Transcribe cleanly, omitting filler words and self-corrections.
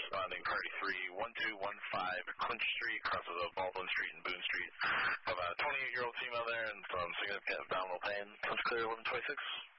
responding party 3, 1215 Clinch Street, crosses of Baldwin Street and Boone Street. Have a 28-year-old female there and some significant abdominal pain. Comes clear 1126.